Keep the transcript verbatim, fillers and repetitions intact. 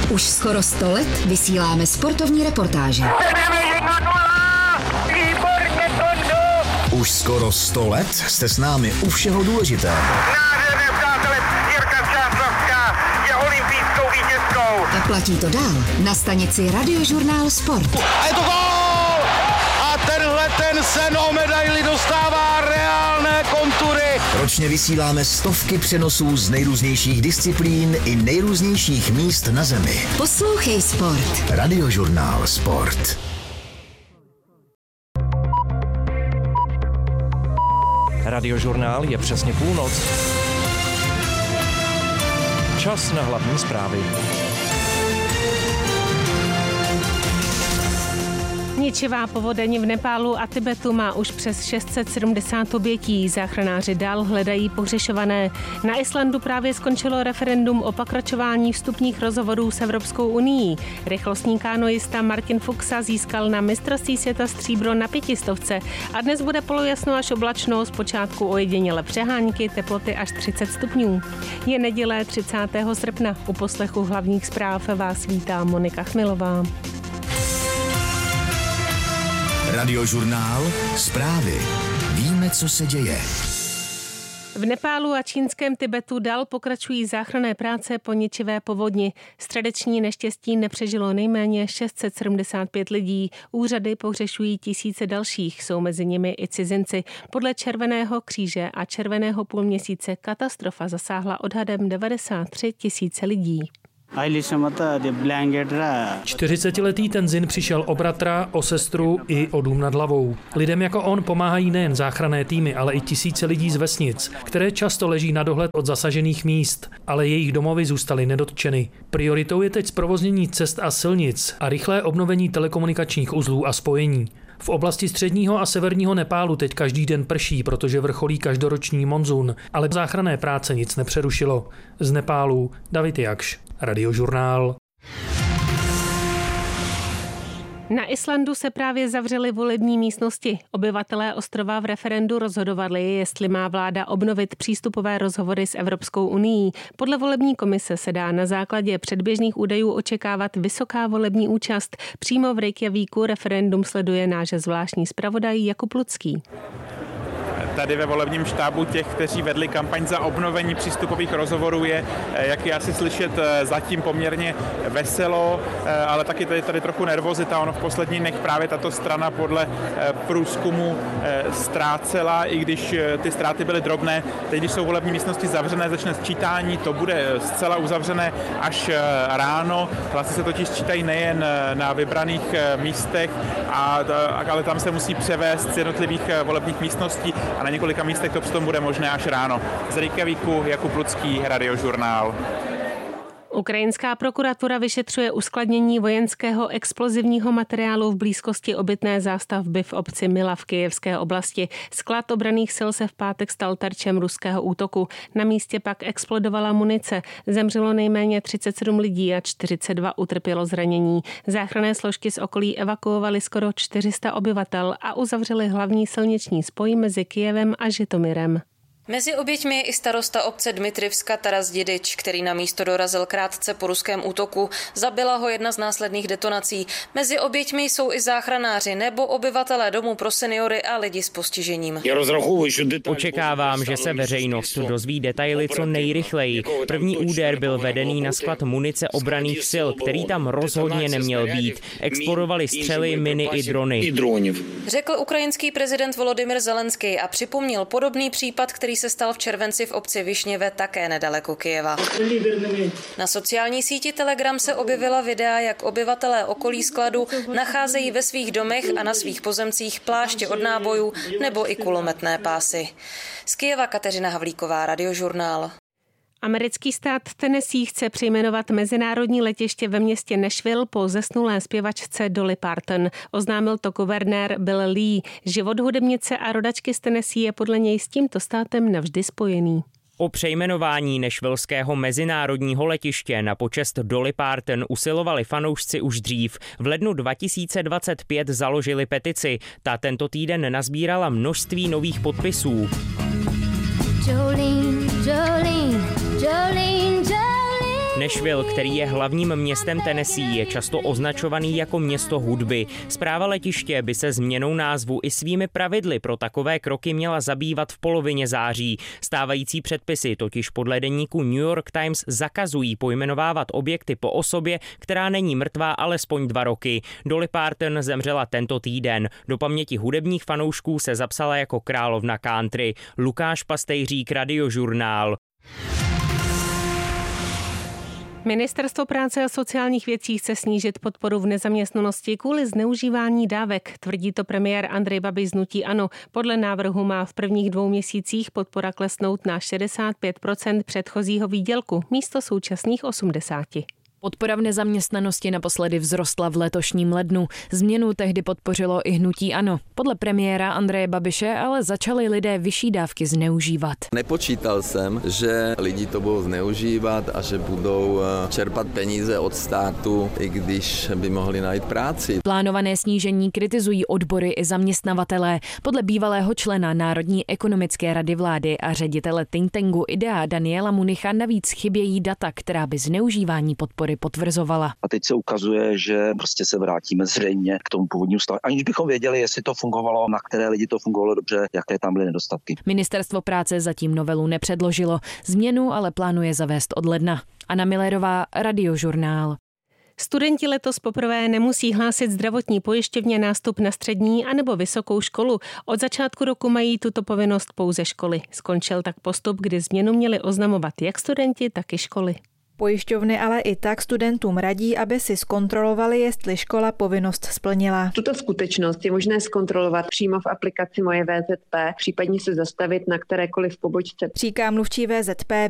Už skoro sto let vysíláme sportovní reportáže. Už skoro sto let jste s námi u všeho důležitého. A platí to dál na stanici Radiožurnál Sport. A je to gól! A tenhle ten sen o medaili dostává reálné kontury. Ročně vysíláme stovky přenosů z nejrůznějších disciplín i nejrůznějších míst na zemi. Poslouchej Sport. Radiožurnál Sport. Radiožurnál je přesně půlnoc. Čas na hlavní zprávy. Ničivá povodeň v Nepálu a Tibetu má už přes šest set sedmdesát obětí. Záchranáři dál hledají pohřešované. Na Islandu právě skončilo referendum o pokračování vstupních rozhovorů s Evropskou unií. Rychlostní kanoista Martin Fuxa získal na mistrovství světa stříbro na pětistovce a dnes bude polojasno až oblačno, zpočátku ojediněle přehánky, teploty až třicet stupňů. Je neděle třicátého srpna. U poslechu hlavních zpráv vás vítá Monika Chmilová. Radiožurnál Zprávy. Víme, co se děje. V Nepálu a čínském Tibetu dál pokračují záchranné práce po ničivé povodni. Středeční neštěstí nepřežilo nejméně šest set sedmdesát pět lidí. Úřady pohřešují tisíce dalších, jsou mezi nimi i cizinci. Podle Červeného kříže a Červeného půlměsíce katastrofa zasáhla odhadem devadesát tři tisíce lidí. čtyřicetiletý Tenzin přišel o bratra, o sestru i o dům nad hlavou. Lidem jako on pomáhají nejen záchranné týmy, ale i tisíce lidí z vesnic, které často leží na dohled od zasažených míst, ale jejich domovy zůstaly nedotčeny. Prioritou je teď zprovoznění cest a silnic a rychlé obnovení telekomunikačních uzlů a spojení. V oblasti středního a severního Nepálu teď každý den prší, protože vrcholí každoroční monzun, ale záchranné práce nic nepřerušilo. Z Nepálu David Jakš, Radiožurnál. Na Islandu se právě zavřely volební místnosti. Obyvatelé ostrova v referendu rozhodovali, jestli má vláda obnovit přístupové rozhovory s Evropskou unií. Podle volební komise se dá na základě předběžných údajů očekávat vysoká volební účast. Přímo v Reykjavíku referendum sleduje náš zvláštní zpravodaj Jakub Lucký. Tady ve volebním štábu těch, kteří vedli kampaň za obnovení přístupových rozhovorů, je, jak je asi slyšet, zatím poměrně veselo, ale taky tady, tady trochu nervozita. Ono v posledních dnech právě tato strana podle průzkumu ztrácela, i když ty ztráty byly drobné. Teď, když jsou volební místnosti zavřené, začne sčítání, to bude zcela uzavřené až ráno. Hlasy se totiž sčítají nejen na vybraných místech, a, ale tam se musí převést z jednotlivých volebních místností. A na několika místech to přitom bude možné až ráno. Z Reykjavíku Jakub Lucký, Radiožurnál. Ukrajinská prokuratura vyšetřuje uskladnění vojenského explozivního materiálu v blízkosti obytné zástavby v obci Mila v Kyjevské oblasti. Sklad obranných sil se v pátek stal terčem ruského útoku. Na místě pak explodovala munice. Zemřelo nejméně třicet sedm lidí a čtyřicet dva utrpělo zranění. Záchranné složky z okolí evakuovaly skoro čtyři sta obyvatel a uzavřely hlavní silniční spoj mezi Kyjevem a Žitomyrem. Mezi oběťmi je i starosta obce Dmitrivska Taras Didič, který na místo dorazil krátce po ruském útoku. Zabila ho jedna z následných detonací. Mezi oběťmi jsou i záchranáři nebo obyvatelé domů pro seniory a lidi s postižením. Očekávám, že se veřejnost dozví detaily co nejrychleji. První úder byl vedený na sklad munice obranných sil, který tam rozhodně neměl být. Explodovaly střely, miny i drony. Řekl ukrajinský prezident Volodymyr Zelenský a připomněl podobný případ, který se stal v červenci v obci Višněve, také nedaleko Kyjeva. Na sociální síti Telegram se objevila videa, jak obyvatelé okolí skladu nacházejí ve svých domech a na svých pozemcích pláště od nábojů nebo i kulometné pásy. Z Kyjeva Kateřina Havlíková, Radiožurnál. Americký stát Tennessee chce přejmenovat mezinárodní letiště ve městě Nashville po zesnulé zpěvačce Dolly Parton. Oznámil to guvernér Bill Lee. Život hudebnice a rodačky z Tennessee je podle něj s tímto státem navždy spojený. O přejmenování nashvillského mezinárodního letiště na počest Dolly Parton usilovali fanoušci už dřív. V lednu dva tisíce dvacet pět založili petici. Ta tento týden nazbírala množství nových podpisů. Jolene, Jolene, Jolene, Jolene. Nashville, který je hlavním městem Tennessee, je často označovaný jako město hudby. Správa letiště by se změnou názvu i svými pravidly pro takové kroky měla zabývat v polovině září. Stávající předpisy totiž podle deníku New York Times zakazují pojmenovávat objekty po osobě, která není mrtvá alespoň dva roky. Dolly Parton zemřela tento týden. Do paměti hudebních fanoušků se zapsala jako královna country. Lukáš Pastejřík, Radiožurnál. Ministerstvo práce a sociálních věcí chce snížit podporu v nezaměstnanosti kvůli zneužívání dávek, tvrdí to premiér Andrej Babiš z hnutí ANO. Podle návrhu má v prvních dvou měsících podpora klesnout na šedesát pět procent předchozího výdělku místo současných osmdesát procent. Podpora v nezaměstnanosti naposledy vzrostla v letošním lednu. Změnu tehdy podpořilo i hnutí ANO. Podle premiéra Andreje Babiše ale začali lidé vyšší dávky zneužívat. Nepočítal jsem, že lidi to budou zneužívat a že budou čerpat peníze od státu, i když by mohli najít práci. Plánované snížení kritizují odbory i zaměstnavatelé. Podle bývalého člena Národní ekonomické rady vlády a ředitele think tanku IDEA Daniela Municha navíc chybějí data, která by zneužívání podpory potvrzovala. A teď se ukazuje, že prostě se vrátíme zřejmě k tomu původnímu stavu, aniž bychom věděli, jestli to fungovalo, na které lidi to fungovalo dobře, jaké tam byly nedostatky. Ministerstvo práce zatím novelu nepředložilo, změnu ale plánuje zavést od ledna. Anna Millerová, Radiožurnál. Studenti letos poprvé nemusí hlásit zdravotní pojišťovně nástup na střední anebo vysokou školu. Od začátku roku mají tuto povinnost pouze školy. Skončil tak postup, kdy změnu měli oznamovat jak studenti, tak i školy. Pojišťovny ale i tak studentům radí, aby si zkontrolovali, jestli škola povinnost splnila. Tuto skutečnost je možné zkontrolovat přímo v aplikaci Moje V Z P, případně se zastavit na kterékoliv pobočce. Říká mluvčí V Z P